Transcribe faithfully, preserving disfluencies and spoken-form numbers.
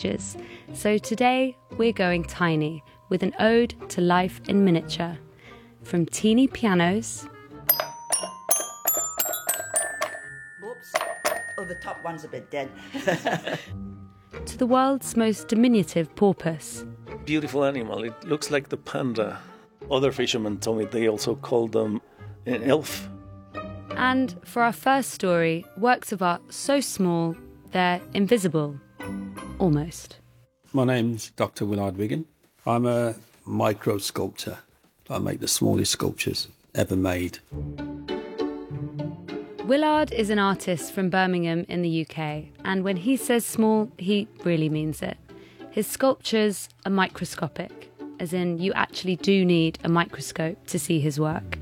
textures. So today we're going tiny with an ode to life in miniature. From teeny pianos... Oops. Oh, the top one's a bit dead. to the world's most diminutive porpoise. Beautiful animal. It looks like the panda. Other fishermen told me they also called them an elf. And for our first story, works of art so small, they're invisible. Almost. My name's Doctor Willard Wigan. I'm a micro sculptor. I make the smallest sculptures ever made. Willard is an artist from Birmingham in the U K, and when he says small, he really means it. His sculptures are microscopic, as in you actually do need a microscope to see his work.